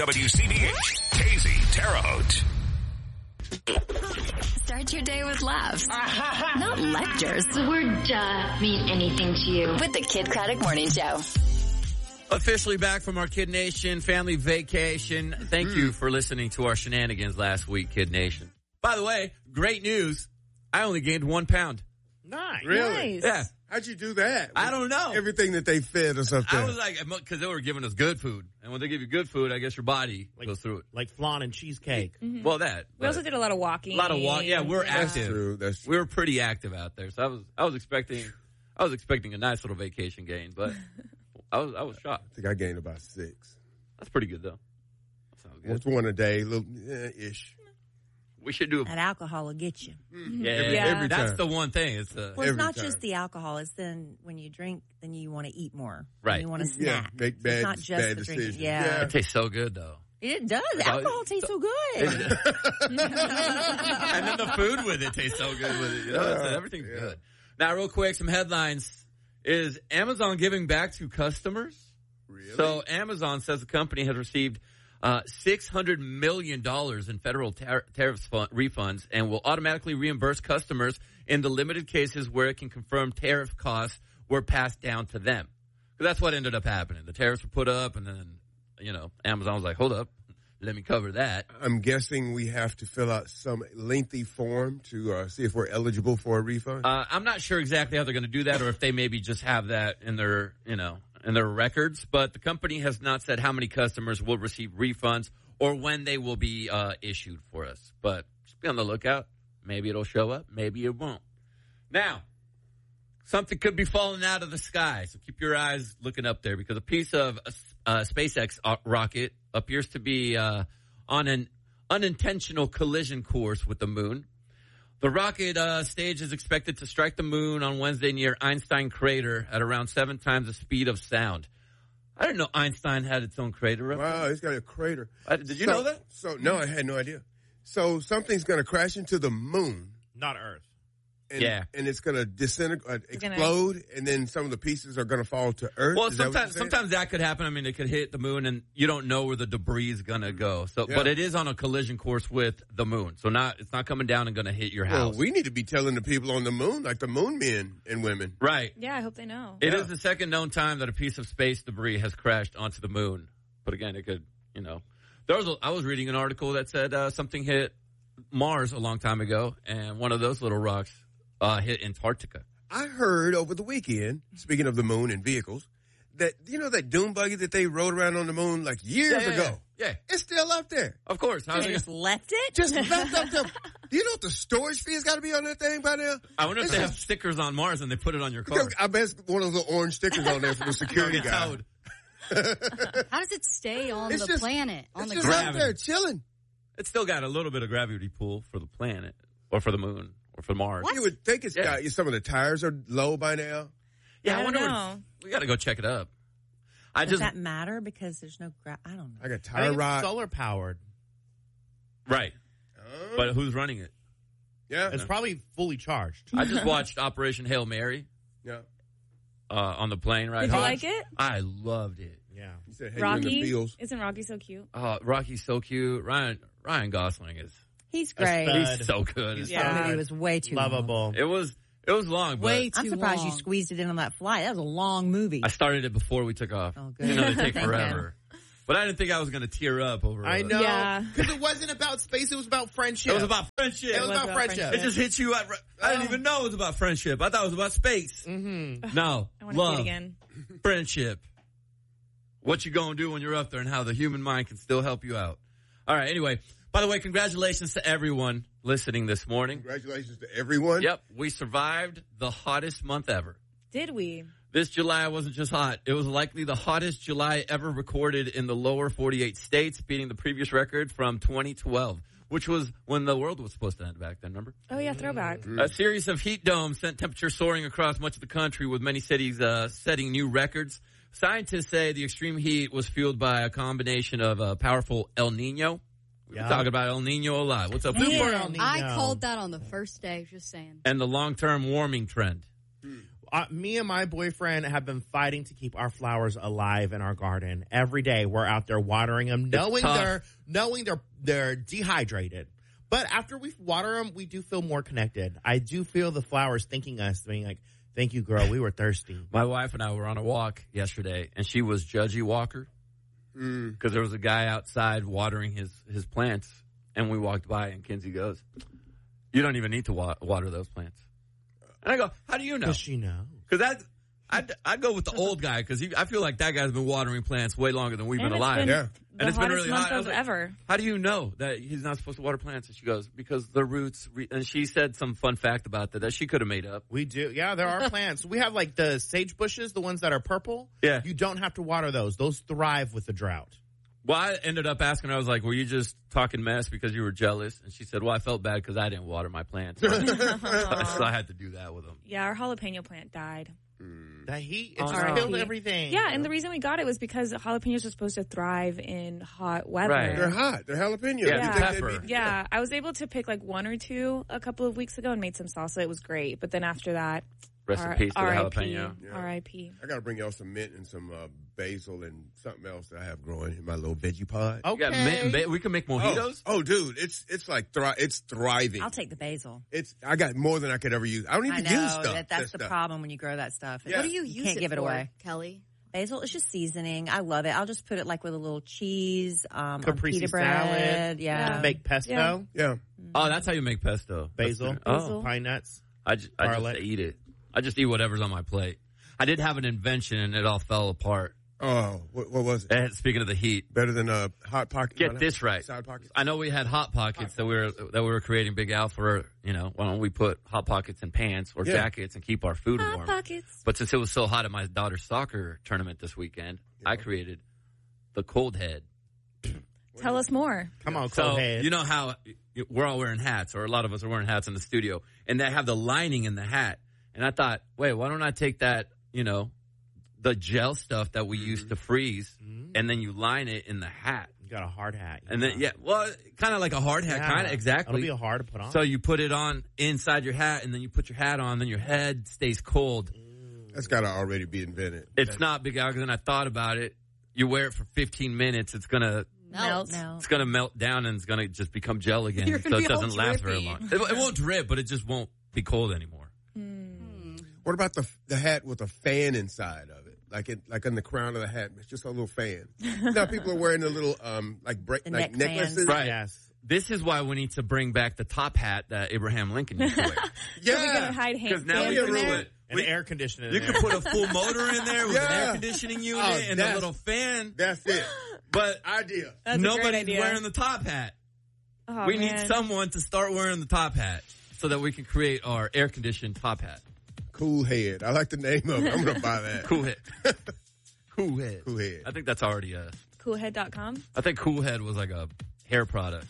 WCBH, KZ Terre Haute. Start your day with laughs, not lectures. The word mean anything to you? With the Kid Craddock Morning Show. Officially back from our Kid Nation family vacation. Thank you for listening to our shenanigans last week, Kid Nation. By the way, great news. I only gained 1 pound. Nice. Really? Nice. Yeah. How'd you do that? I don't know. Everything that they fed us up there. I was like, because they were giving us good food. And when they give you good food, I guess your body goes through it. Like flan and cheesecake. Mm-hmm. Well, that. We also did a lot of walking. A lot of walking. Yeah, we're active. True. That's true. We were pretty active out there. So I was expecting a nice little vacation gain, but I was shocked. I think I gained about 6. That's pretty good though. That sounds good. It's one a day, little ish. We should do That alcohol will get you. Every that's time. the one thing. It's Well, it's Every not time. just the alcohol. It's then when you drink, then you want to eat more. Right. You want to Yeah, snack. make So bad- it's not just bad the drinking. decisions. Yeah. it tastes so good though. It does. Alcohol tastes so good. And then the food with it tastes so good with it. You know, everything's good. Now, real quick, some headlines. Is Amazon giving back to customers? Really? So Amazon says the company has received $600 million in federal tariffs refunds and will automatically reimburse customers in the limited cases where it can confirm tariff costs were passed down to them. Because that's what ended up happening. The tariffs were put up, and then, Amazon was like, hold up, let me cover that. I'm guessing we have to fill out some lengthy form to see if we're eligible for a refund. I'm not sure exactly how they're going to do that, or if they maybe just have that in their, in their records. But the company has not said how many customers will receive refunds or when they will be issued for us. But just be on the lookout. Maybe it'll show up. Maybe it won't. Now, something could be falling out of the sky, so keep your eyes looking up there because a piece of SpaceX rocket appears to be on an unintentional collision course with the moon. The rocket stage is expected to strike the moon on Wednesday near Einstein crater at around 7 times the speed of sound. I didn't know Einstein had its own crater. Wow, it's got a crater. Did you know that? No, I had no idea. So something's going to crash into the moon. Not Earth. And, Yeah. And it's going to disintegrate, explode, and then some of the pieces are going to fall to Earth. Well, Is that what you're saying? sometimes that could happen. I mean, it could hit the moon, and you don't know where the debris is going to go. So, Yeah. but it is on a collision course with the moon. So it's not coming down and going to hit your Well, house. we need to be telling the people on the moon, like the moon men and women. Right. Yeah, I hope they know. It is the second known time that a piece of space debris has crashed onto the moon. But again, it could, I was reading an article that said something hit Mars a long time ago, and one of those little rocks hit Antarctica. I heard over the weekend, speaking of the moon and vehicles, that, that dune buggy that they rode around on the moon like years ago. Yeah. It's still up there. Of course. They just left it? Just left up there. Do you know what the storage fee has got to be on that thing by now? I wonder if they have stickers on Mars and they put it on your car. Because I bet it's one of those little orange stickers on there for the security Get guy. towed. How does it stay on It's the just- planet? On It's the just ground? out there chilling. It's still got a little bit of gravity pull for the planet, or for the moon, or for Mars. You would think it's Yeah. got some of the tires are low by now. Yeah, I I wonder. don't know. We got to go check it up. Does that matter? Because there's no I don't know. I got I tire think it's rod. solar powered. Right, but who's running it? Yeah. It's probably fully charged. I just watched Operation Hail Mary Yeah. on the plane ride Did you home. like it? I loved it. Yeah. You said, hey, you're in the Rocky? fields. Isn't Rocky so cute? Rocky's so cute. Ryan Gosling is. He's great. stud. He's so good. He's That movie was way too long. lovable. It was long, but Way too I'm surprised long. you squeezed it in on that flight. That was a long movie. I started it before we took off. Oh, good. They take Thank forever. But I didn't think I was going to tear up over I it. know. Yeah. Because it wasn't about space. It was about friendship. It was about friendship. It was about friendship. It just hit you at. I didn't even know it was about friendship. I thought it was about space. Mm-hmm. No, I want to see love, it again. friendship. What you gonna do when you're up there, and how the human mind can still help you out. All right. Anyway, by the way, congratulations to everyone listening this morning. Congratulations to everyone. Yep, we survived the hottest month ever. Did we? This July wasn't just hot. It was likely the hottest July ever recorded in the lower 48 states, beating the previous record from 2012, which was when the world was supposed to end back then, remember? Oh, yeah, throwback. A series of heat domes sent temperatures soaring across much of the country, with many cities setting new records. Scientists say the extreme heat was fueled by a combination of powerful El Nino. We've been talking about El Nino a lot. What's up, Super Super El Nino. I called that on the first day, just saying. And the long-term warming trend. Me and my boyfriend have been fighting to keep our flowers alive in our garden. Every day we're out there watering them, knowing they're dehydrated. But after we water them, we do feel more connected. I do feel the flowers thanking us, being like, "Thank you, girl. We were thirsty." My wife and I were on a walk yesterday, and she was Judgy Walker because there was a guy outside watering his plants, and we walked by, and Kinsey goes, "You don't even need to water those plants." And I go, "How do you know?" Does she know? Because I go with the old guy because I feel like that guy's been watering plants way longer than we've been alive. And it's been really month hot. of ever. How do you know that he's not supposed to water plants? And she goes, because the roots. And she said some fun fact about that she could have made up. We do. Yeah, there are plants. We have like the sage bushes, the ones that are purple. Yeah. You don't have to water those. Those thrive with the drought. Well, I ended up asking her, I was like, were you just talking mess because you were jealous? And she said, well, I felt bad because I didn't water my plants. So I had to do that with them. Yeah, our jalapeno plant died. That heat, it's R.I.P. killed everything. Yeah, and the reason we got it was because jalapenos are supposed to thrive in hot weather. Right. They're hot. They're jalapenos. Yeah, You think pepper. they'd be- Yeah, I was able to pick like one or two a couple of weeks ago and made some salsa. It was great. But then after that, Rest in peace to the R.I.P. jalapeno. Yeah. R.I.P. I got to bring y'all some mint and some basil and something else that I have growing in my little veggie pod. Okay. Yeah, mint and we can make mojitos. Oh, dude, it's like it's thriving. I'll take the basil. I got more than I could ever use. I don't even I know use stuff. that's the problem when you grow that stuff. Yeah. What do you use can't it give it for, away. Kelly? Basil, it's just seasoning. I love it. I'll just put it like with a little cheese, on Caprese pita salad. bread. Yeah. Make pesto, Yeah. Yeah. Oh, that's how you make pesto. basil, Oh, pine nuts. I just garlic. eat it. I just eat whatever's on my plate. I did have an invention and it all fell apart. Oh, what was it? Speaking of the heat, Better than Hot Pocket? get this right. Side Pocket? I know we had Hot Pockets that we were creating Big Al for, why don't we put Hot Pockets in pants or jackets and keep our food Hot warm. pockets. But since it was so hot at my daughter's soccer tournament this weekend, I created the Cold Head. Tell us more. Come on, So, cold head. you know how we're all wearing hats, or a lot of us are wearing hats in the studio, and they have the lining in the hat. And I thought, wait, why don't I take that, the gel stuff that we used to freeze, and then you line it in the hat. You got a hard hat. And then, kind of like a hard hat, kind of, exactly. It'll be hard to put on. So you put it on inside your hat, and then you put your hat on, then your head stays cold. That's got to already be invented. It's not Big Al, because then I thought about it. You wear it for 15 minutes, it's gonna Melt. melt down, and it's gonna just become gel again. You're So gonna it be all doesn't last very drippy. long. It won't drip, but it just won't be cold anymore. What about the hat with a fan inside of it? Like in the crown of the hat, it's just a little fan. Now people are wearing the little neck necklaces. fans. Right. Yes. This is why we need to bring back the top hat that Abraham Lincoln used to wear. Yeah. Are we going to hide Because hands now we in can there? do it. And air conditioning. You in can there. put a full motor in there with an Yeah. air conditioning unit Oh, and a that's- little fan, That's it. but Idea. That's a great nobody's idea. wearing the top hat. Oh, We man. need someone to start wearing the top hat so that we can create our air-conditioned top hat. Cool Head. I like the name of it. I'm going to buy that. Cool Head. Cool Head. Cool Head. I think that's already Coolhead.com. I think Cool Head was like a hair product.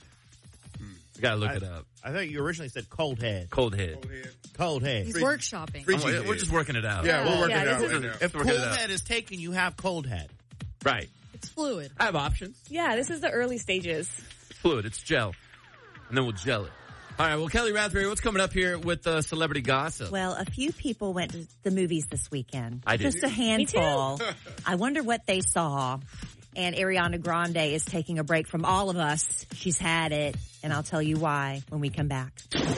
You gotta look it up. I thought you originally said cold head. Cold Head. Cool Head. Cold head. He's workshopping. Free- We're just working it out. Yeah, we're working Yeah, it out this right is- now. If Working cold it out. head is taken, you have cold head. Right. It's fluid. I have options. Yeah, this is the early stages. It's fluid. It's gel. And then we'll gel it. All right. Well, Kelly Raspberry, what's coming up here with celebrity gossip? Well, a few people went to the movies this weekend. I did. Just a handful. I wonder what they saw. And Ariana Grande is taking a break from all of us. She's had it. And I'll tell you why when we come back.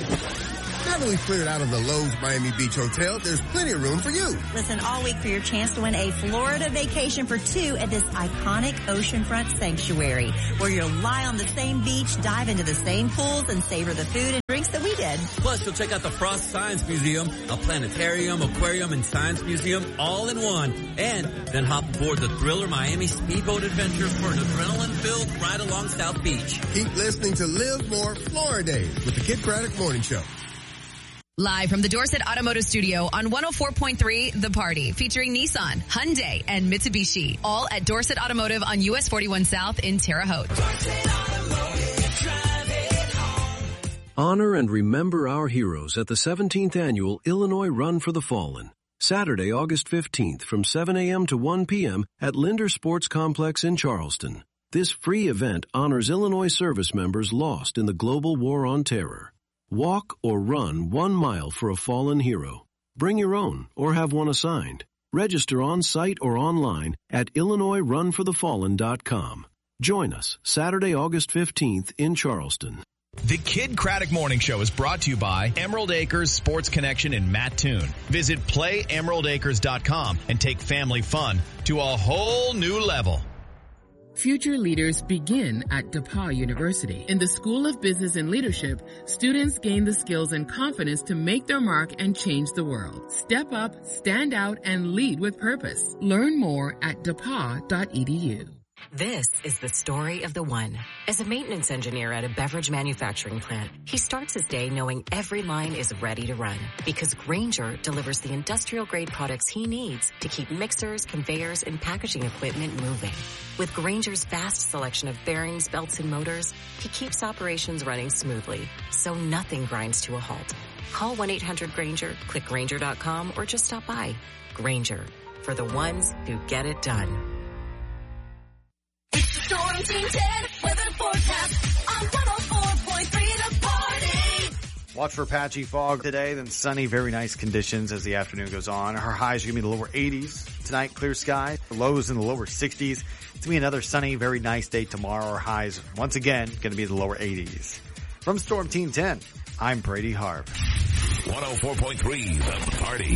Now that we've cleared out of the Lowe's Miami Beach Hotel, there's plenty of room for you. Listen all week for your chance to win a Florida vacation for two at this iconic oceanfront sanctuary, where you'll lie on the same beach, dive into the same pools, and savor the food and drinks that we did. Plus, you'll check out the Frost Science Museum, a planetarium, aquarium, and science museum all in one. And then hop aboard the Thriller Miami Speedboat Adventure for an adrenaline-filled ride along South Beach. Keep listening to Live More Florida Days with the Kid Craddock Morning Show. Live from the Dorset Automotive Studio on 104.3 The Party, featuring Nissan, Hyundai, and Mitsubishi. All at Dorset Automotive on US 41 South in Terre Haute. Honor and remember our heroes at the 17th Annual Illinois Run for the Fallen. Saturday, August 15th from 7 a.m. to 1 p.m. at Linder Sports Complex in Charleston. This free event honors Illinois service members lost in the global war on terror. Walk or run 1 mile for a fallen hero. Bring your own or have one assigned. Register on-site or online at IllinoisRunForTheFallen.com. Join us Saturday, August 15th in Charleston. The Kid Craddock Morning Show is brought to you by Emerald Acres Sports Connection in Mattoon. Visit PlayEmeraldAcres.com and take family fun to a whole new level. Future leaders begin at DePauw University. In the School of Business and Leadership, students gain the skills and confidence to make their mark and change the world. Step up, stand out, and lead with purpose. Learn more at DePauw.edu. This is the story of the one. As a maintenance engineer at a beverage manufacturing plant, he starts his day knowing every line is ready to run because Grainger delivers the industrial-grade products he needs to keep mixers, conveyors, and packaging equipment moving. With Grainger's vast selection of bearings, belts, and motors, he keeps operations running smoothly, so nothing grinds to a halt. Call 1-800-GRAINGER, click Grainger.com, or just stop by. Grainger, for the ones who get it done. Storm Team 10 weather forecast on 104.3 The Party. Watch for patchy fog today, then sunny, very nice conditions as the afternoon goes on. Our highs are going to be the lower 80s. Tonight, clear skies. Lows in the lower 60s. It's going to be another sunny, very nice day tomorrow. Our highs, once again, going to be the lower 80s. From Storm Team 10, I'm Brady Harp. 104.3 The Party.